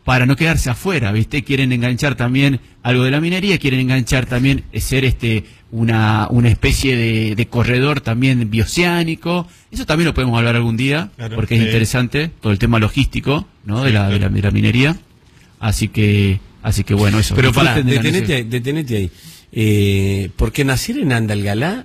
para no quedarse afuera, ¿viste? Quieren enganchar también algo de la minería, quieren enganchar también ser una especie de corredor también bioceánico. Eso también lo podemos hablar algún día, claro, porque es interesante todo el tema logístico, ¿no? De la minería. Así que bueno, eso. Pero pará, detenete ahí. Porque nacer en Andalgalá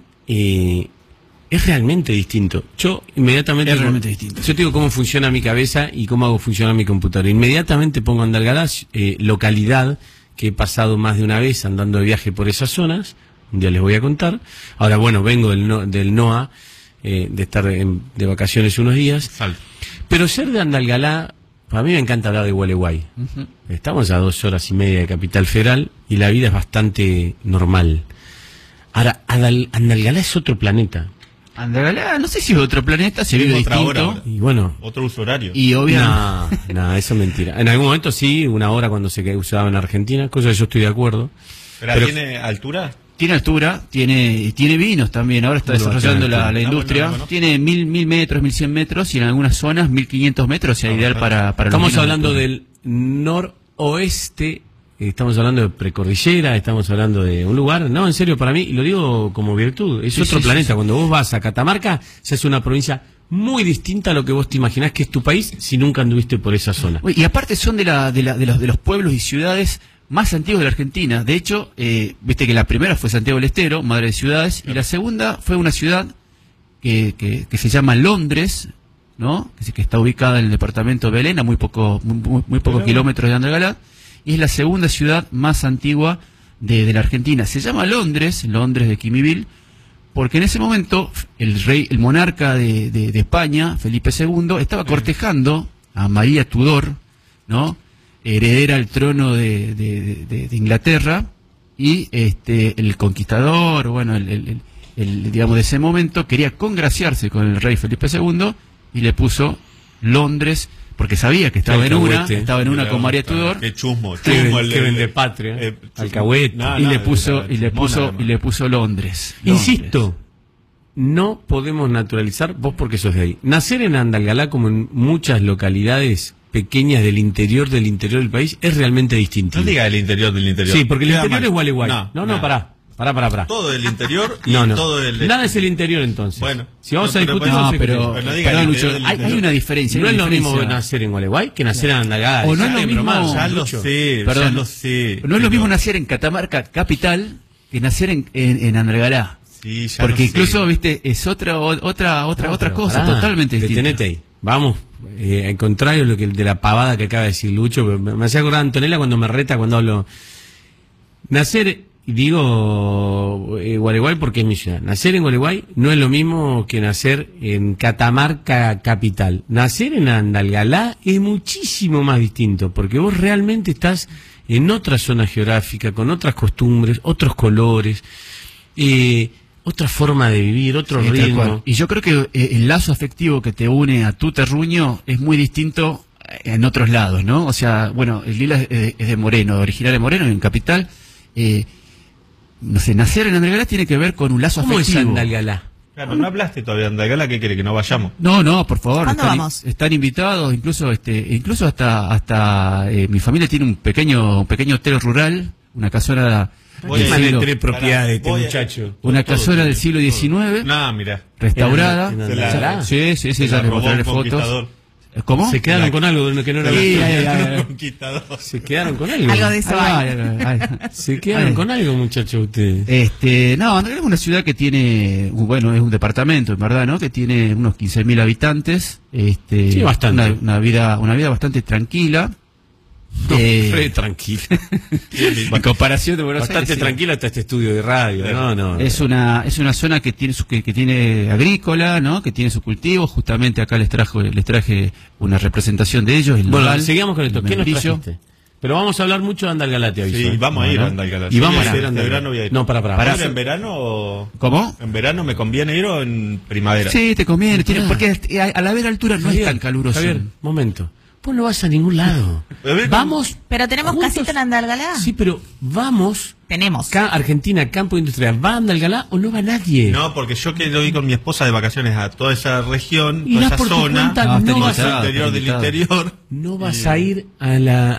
es realmente distinto. Yo inmediatamente... Es realmente distinto. Yo te digo cómo funciona mi cabeza y cómo hago funcionar mi computadora. Inmediatamente pongo Andalgalá, localidad que he pasado más de una vez andando de viaje por esas zonas. Un día les voy a contar. Ahora, bueno, vengo del NOA, de estar de vacaciones unos días. Salto. Pero ser de Andalgalá, para mí me encanta hablar de Gualeguay. Estamos a 2 horas y media de Capital Federal y la vida es bastante normal. Ahora, Andalgalá es otro planeta. Andalgalá, no sé si es otro planeta, se vive distinto. Hora, y bueno, otro uso horario. Y obviamente... No, eso es mentira. En algún momento sí, 1 hora cuando se usaba en Argentina, cosa que yo estoy de acuerdo. ¿Pero tiene altura? Tiene altura, tiene vinos también, ahora está desarrollando la industria. Bueno. Tiene 1000 metros, 1100 metros y en algunas zonas 1500 metros, o sea, ideal para estamos hablando del noroeste. Estamos hablando de precordillera, estamos hablando de un lugar, no, en serio, para mí, y lo digo como virtud, es otro planeta. Sí. Cuando vos vas a Catamarca, se hace una provincia muy distinta a lo que vos te imaginás que es tu país si nunca anduviste por esa zona. Y aparte son de los pueblos y ciudades más antiguos de la Argentina. De hecho, viste que la primera fue Santiago del Estero, madre de ciudades, y la segunda fue una ciudad que se llama Londres, ¿no? Que está ubicada en el departamento de Belén, a muy pocos kilómetros de Andalgalá. Y es la segunda ciudad más antigua de la Argentina. Se llama Londres de Quimivil, porque en ese momento el monarca de España, Felipe II, estaba cortejando a María Tudor, ¿no? Heredera al trono de Inglaterra, y el conquistador, bueno, digamos de ese momento, quería congraciarse con el rey Felipe II y le puso Londres, porque sabía que estaba en una con María Tudor. Qué chusmo, que vende patria, alcahuete, y le puso Londres. Insisto, no podemos naturalizar, vos porque sos de ahí. Nacer en Andalgalá, como en muchas localidades pequeñas del interior del país, es realmente distinto. No diga el interior del interior. Sí, porque el interior es Gualeguay. Pará. Todo el interior y todo el... Nada es el interior, entonces. Bueno. Si vamos a discutir... pero no diga Lucho, hay una diferencia. No es lo mismo nacer en Gualeguay que nacer en Andalgalá. O no es lo mismo... Ya lo sé. No es lo mismo nacer en Catamarca, capital, que nacer en Andalgalá. Sí, ya porque incluso, viste, es otra cosa, totalmente distinta. Detenete ahí. Vamos, al contrario de la pavada que acaba de decir Lucho, me hacía acordar a Antonella cuando me reta cuando hablo. Nacer, digo Gualeguay porque es mi ciudad. Nacer en Gualeguay no es lo mismo que nacer en Catamarca capital. Nacer en Andalgalá es muchísimo más distinto, porque vos realmente estás en otra zona geográfica, con otras costumbres, otros colores, otra forma de vivir, otro ritmo. Y yo creo que el lazo afectivo que te une a tu terruño es muy distinto en otros lados, ¿no? O sea, bueno, el Lila es de Moreno, originario de Moreno, en Capital. No sé, nacer en Andalgalá tiene que ver con un lazo afectivo. ¿Cómo es Andalgalá? Claro, no hablaste todavía de Andalgalá, ¿qué quiere? ¿Que no vayamos? No, por favor. ¿Cuándo vamos? Están invitados, incluso hasta mi familia tiene un pequeño hotel rural, una casona... Tres propiedades de este muchacho. Una casona del siglo XIX. No, mirá. Restaurada. Sí, ya les mostraré fotos. ¿Cómo? Se quedaron con algo que no era conquistador. Se quedaron con algo. Algo de eso Se quedaron con algo, muchachos, ustedes. Andalgalá es una ciudad que tiene, bueno, es un departamento, en verdad, ¿no? Que tiene unos 15.000 habitantes. Sí, bastante. Una vida bastante tranquila. Tranquila. En comparación de Buenos Aires. Bastante tranquila hasta este estudio de radio. No. Es una zona que tiene agrícola, ¿no? Que tiene su cultivo. Justamente acá les traje una representación de ellos. Seguimos con esto. ¿Qué nos trajiste? Pero vamos a hablar mucho de Andalgalá, te aviso. Sí, vamos a ir a Andalgalá. Y vamos a ir en verano. Voy a ir. No, para. ¿En verano o...? ¿Cómo? ¿En verano me conviene ir o en primavera? Sí, te conviene. Porque al haber altura no es tan caluroso. Javier, momento. Vos no vas a ningún lado. Vamos. Pero tenemos juntos. casita en Andalgalá. Sí, pero vamos. Tenemos. Argentina, campo industrial. ¿Va a Andalgalá o no va nadie? No, porque yo quiero ir con mi esposa de vacaciones a toda esa región, toda esa zona. No vas al interior del interior. No vas a ir a la